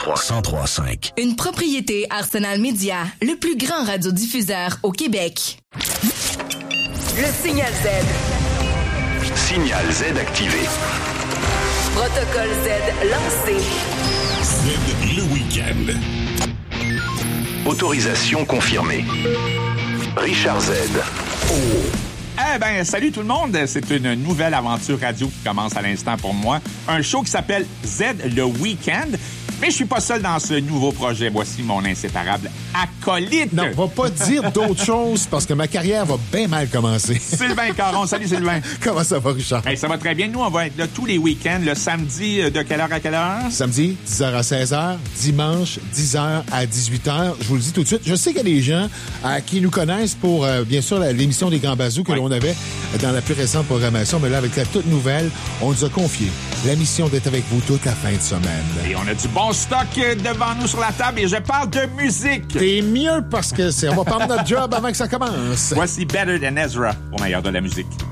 103.5. Une propriété Arsenal Média, le plus grand radiodiffuseur au Québec. Le signal Z. Signal Z activé. Protocole Z lancé. Z le week-end. Autorisation confirmée. Richard Z. Oh. Eh ben, salut tout le monde. C'est une nouvelle aventure radio qui commence à l'instant pour moi. Un show qui s'appelle Z le Week-end. Mais je suis pas seul dans ce nouveau projet. Voici mon inséparable acolyte. Non, va pas dire d'autres choses parce que ma carrière va bien mal commencer. Sylvain Caron. Salut Sylvain. Comment ça va, Richard? Hey, ça va très bien. Nous, on va être là tous les week-ends. Le samedi, de quelle heure à quelle heure? Samedi, 10h à 16h. Dimanche, 10h à 18h. Je vous le dis tout de suite. Je sais qu'il y a des gens qui nous connaissent pour, bien sûr, l'émission des Grands Bazous que l'on avait dans la plus récente programmation. Mais là, avec la toute nouvelle, on nous a confié la mission d'être avec vous toute la fin de semaine. Et on a du bon stock devant nous sur la table et je parle de musique. C'est mieux parce que on va prendre notre job avant que ça commence. Voici Better Than Ezra au meilleur de la musique.